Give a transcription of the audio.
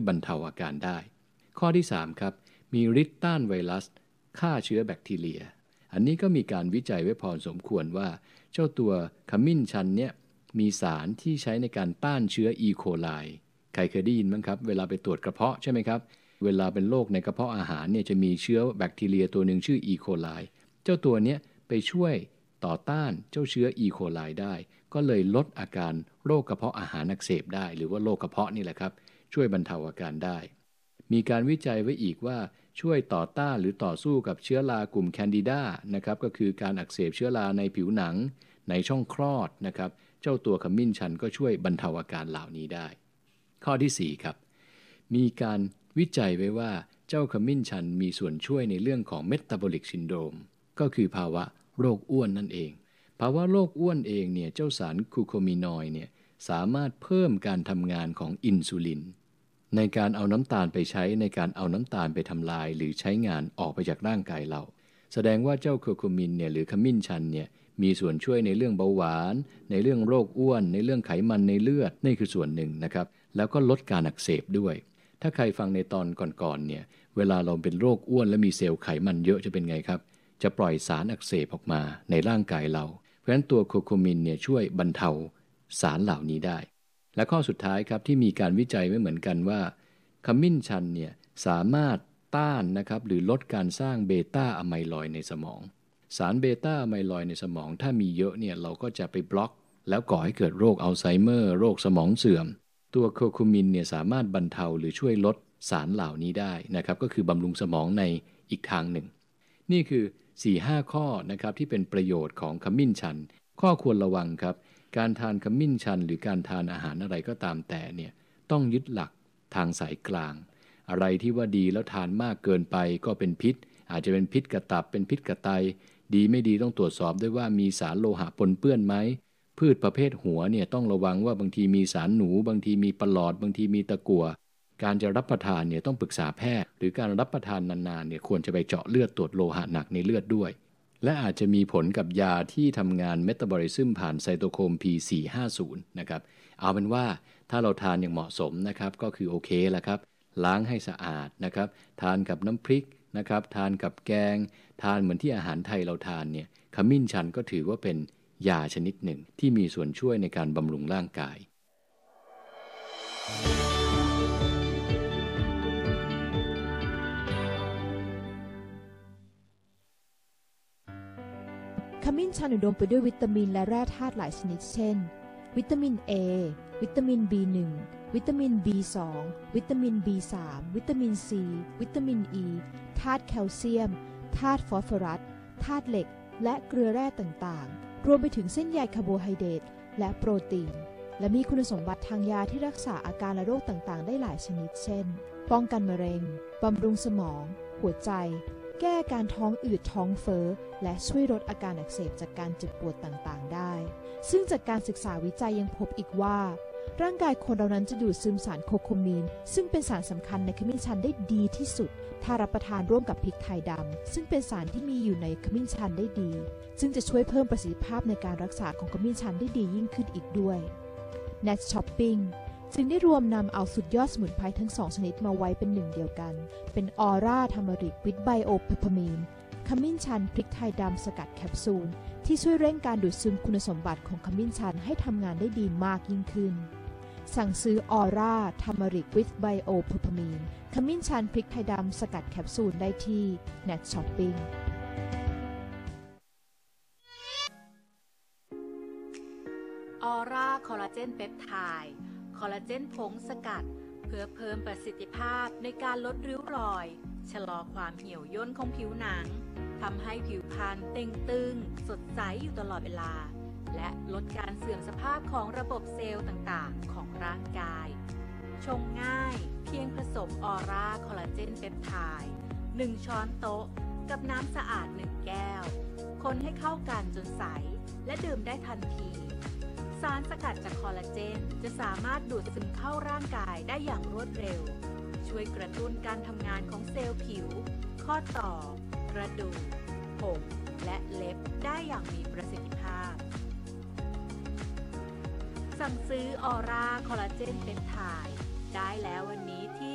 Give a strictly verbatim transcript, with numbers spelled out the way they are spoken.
บรรเทาอาการได้ข้อที่สามครับมีฤทธิ์ต้านไวรัสฆ่าเชื้อแบคทีเรียอันนี้ก็มีการวิจัยไว้พอสมควรว่าเจ้าตัวขมิ้นชันเนี่ยมีสารที่ใช้ในการต้านเชื้ออีโคไลใครเคยได้ยินมั้งครับเวลาไปตรวจกระเพาะใช่ไหมครับเวลาเป็นโรคในกระเพาะอาหารเนี่ยจะมีเชื้อแบคทีเรียตัวหนึ่งชื่ออีโคไลเจ้าตัวเนี้ยไปช่วยต่อต้านเจ้าเชื้ออีโคไลได้ก็เลยลดอาการโรคกระเพาะอาหารอักเสบได้หรือว่าโรคกระเพาะนี่แหละครับช่วยบรรเทาอาการได้มีการวิจัยไว้อีกว่าช่วยต่อต้านหรือต่อสู้กับเชื้อรากลุ่มแคนดิดานะครับก็คือการอักเสบเชื้อราในผิวหนังในช่องคลอดนะครับเจ้าตัวขมิ้นชันก็ช่วยบรรเทาอาการเหล่านี้ได้ข้อที่สี่ครับมีการวิจัยไว้ว่าเจ้าขมิ้นชันมีส่วนช่วยในเรื่องของเมตาบอลิกซินโดรมก็คือภาวะโรคอ้วนนั่นเองภาวะโรคอ้วนเองเนี่ยเจ้าสารคูโคมินอยด์เนี่ยสามารถเพิ่มการทำงานของอินซูลินในการเอาน้ำตาลไปใช้ในการเอาน้ำตาลไปทำลายหรือใช้งานออกไปจากร่างกายเราแสดงว่าเจ้าคูโคมินเนี่ยหรือขมิ้นชันเนี่ยมีส่วนช่วยในเรื่องเบาหวานในเรื่องโรคอ้วนในเรื่องไขมันในเลือดนี่คือส่วนหนึ่งนะครับแล้วก็ลดการอักเสบด้วยถ้าใครฟังในตอนก่อนๆเนี่ยเวลาเราเป็นโรคอ้วนและมีเซลล์ไขมันเยอะจะเป็นไงครับจะปล่อยสารอักเสบออกมาในร่างกายเราเพราะฉะนั้นตัวโคโคมินเนี่ยช่วยบรรเทาสารเหล่านี้ได้และข้อสุดท้ายครับที่มีการวิจัยไว้เหมือนกันว่าขมิ้นชันเนี่ยสามารถต้านนะครับหรือลดการสร้างเบต้าอะไมลอยด์ในสมองสารเบต้าอะไมลอยด์ในสมองถ้ามีเยอะเนี่ยเราก็จะไปบล็อกแล้วก่อให้เกิดโรคอัลไซเมอร์โรคสมองเสื่อมตัวโคโคมินเนี่ยสามารถบรรเทาหรือช่วยลดสารเหล่านี้ได้นะครับก็คือบำรุงสมองในอีกทางหนึ่งนี่คือ สี่ห้า ข้อนะครับที่เป็นประโยชน์ของขมิ้นชันข้อควรระวังครับการทานขมิ้นชันหรือการทานอาหารอะไรก็ตามแต่เนี่ยต้องยึดหลักทางสายกลางอะไรที่ว่าดีแล้วทานมากเกินไปก็เป็นพิษอาจจะเป็นพิษกับตับเป็นพิษกับไตดีไม่ดีต้องตรวจสอบด้วยว่ามีสารโลหะปนเปื้อนไหมพืชประเภทหัวเนี่ยต้องระวังว่าบางทีมีสารหนูบางทีมีปลอดบางทีมีตะกั่วการจะรับประทานเนี่ยต้องปรึกษาแพทย์หรือการรับประทานนานๆเนี่ยควรจะไปเจาะเลือดตรวจโลหะหนักในเลือดด้วยและอาจจะมีผลกับยาที่ทำงานเมตาบอลิซึมผ่านไซโตโครม พี สี่ห้าศูนย์ นะครับเอาเป็นว่าถ้าเราทานอย่างเหมาะสมนะครับก็คือโอเคแล้วครับล้างให้สะอาดนะครับทานกับน้ำพริกนะครับทานกับแกงทานเหมือนที่อาหารไทยเราทานเนี่ยขมิ้นชันก็ถือว่าเป็นยาชนิดหนึ่งที่มีส่วนช่วยในการบำรุงร่างกายขมิ้นชันอุดมไปด้วยวิตามินและแร่ธาตุหลายชนิดเช่นวิตามิน A วิตามิน บี หนึ่ง วิตามิน บี สอง วิตามิน บี สาม วิตามิน C วิตามิน E ธาตุแคลเซียมธาตุฟอสฟอรัสธาตุเหล็กและเกลือแร่ต่างๆรวมไปถึงเส้นใยคาร์โบไฮเดรตและโปรตีนและมีคุณสมบัติทางยาที่รักษาอาการและโรคต่างๆได้หลายชนิดเช่นป้องกันมะเร็งบำรุงสมองหัวใจแก้การท้องอืดท้องเฟ้อและช่วยลดอาการอักเสบจากการเจ็บปวดต่างๆได้ซึ่งจากการศึกษาวิจัยยังพบอีกว่าร่างกายคนเรานั้นจะดูดซึมสารโคโคมีนซึ่งเป็นสารสำคัญในขมิ้นชันได้ดีที่สุดถ้ารับประทานร่วมกับพริกไทยดำซึ่งเป็นสารที่มีอยู่ในขมิ้นชันได้ดีซึ่งจะช่วยเพิ่มประสิทธิภาพในการรักษาของขมิ้นชันได้ดียิ่งขึ้นอีกด้วย Nat Shopping จึงได้รวมนำเอาสุดยอดสมุนไพรทั้งสองชนิดมาไว้เป็นหนึ่งเดียวกันเป็นออร่าทามาริกวิตไบโอเพปเปอร์มีนขมิ้นชันพริกไทยดำสกัดแคปซูลที่ช่วยเร่งการดูดซึมคุณสมบัติของขมิ้นชันให้ทำงานได้ดีมากยิ่งขึ้นสั่งซื้อออร่าทามาริกวิตไบโอเพปเปอร์มีนขมิ้นชันพริกไทยดำสกัดแคปซูลได้ที่ Nat Shopping ออร่าคอลลาเจนเปปไทด์คอลลาเจนผงสกัดเพื่อเพิ่มประสิทธิภาพในการลดริ้วรอยชะลอความเหี่ยวย่นของผิวหนังทำให้ผิวพรรณเต่งตึงสดใสอยู่ตลอดเวลาและลดการเสื่อมสภาพของระบบเซลล์ต่างๆของร่างกายชงง่ายเพียงผสมออร่าคอลลาเจนเปปไทด์หนึ่งช้อนโต๊ะกับน้ำสะอาดหนึ่งแก้วคนให้เข้ากันจนใสและดื่มได้ทันทีสารสกัดจากคอลลาเจนจะสามารถดูดซึมเข้าร่างกายได้อย่างรวดเร็วช่วยกระตุ้นการทำงานของเซลล์ผิวข้อต่อกระดูกผมและเล็บได้อย่างมีประสิทธิภาพสั่งซื้อออร่าคอลลาเจนเปปไทด์ได้แล้ววันนี้